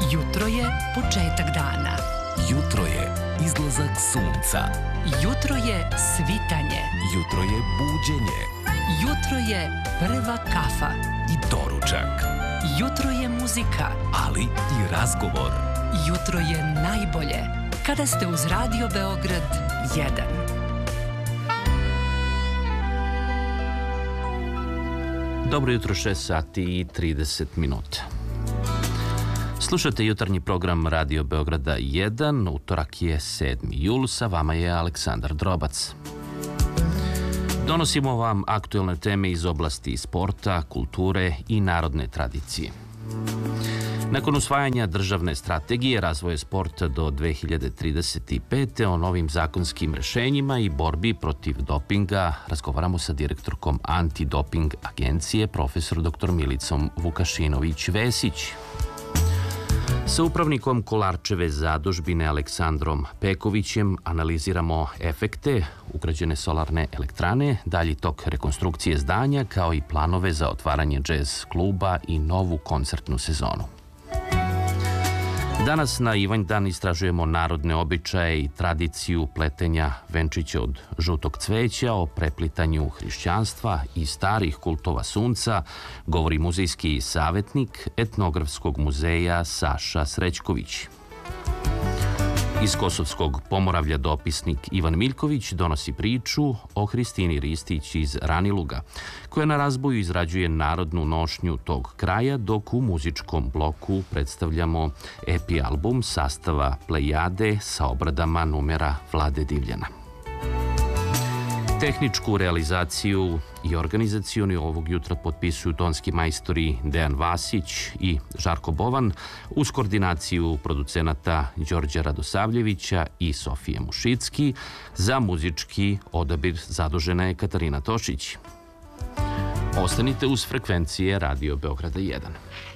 Jutro je početak dana. Jutro je izlazak sunca. Jutro je svitanje. Jutro je buđenje. Jutro je prva kafa. I doručak. Jutro je muzika. Ali i razgovor. Jutro je najbolje kada ste uz Radio Beograd 1. Dobro jutro, 6 sati i 30 minuta. Slušate jutarnji program Radio Beograda 1, utorak je 7. jul, sa vama je Aleksandar Drobac. Donosimo vam aktuelne teme iz oblasti sporta, kulture i narodne tradicije. Nakon usvajanja državne strategije razvoja sporta do 2035. o novim zakonskim rešenjima i borbi protiv dopinga razgovaramo sa direktorkom Antidoping agencije, profesor dr. Milicom Vukašinović-Vesić. Sa upravnikom Kolarčeve zadužbine Aleksandrom Pekovićem analiziramo efekte ugrađene solarne elektrane, dalji tok rekonstrukcije zdanja, kao i planove za otvaranje džez kluba i novu koncertnu sezonu. Danas na Ivanjdan istražujemo narodne običaje i tradiciju pletenja venčića od žutog cveća, o preplitanju hrišćanstva i starih kultova sunca, govori muzejski savetnik Etnografskog muzeja Saša Srećković. Iz Kosovskog Pomoravlja dopisnik Ivan Miljković donosi priču o Hristini Ristić iz Raniluga, koja na razboju izrađuje narodnu nošnju tog kraja, dok u muzičkom bloku predstavljamo EP album sastava Plejade sa obradama numera Vlade Divljana. Tehničku realizaciju i organizacioni ovog jutra potpisuju tonski majstori Dejan Vasić i Žarko Bovan, uz koordinaciju producenata Đorđa Radosavljevića i Sofije Mušicki. Za muzički odabir zadužena je Katarina Tošić. Ostanite uz frekvencije Radio Beograda 1.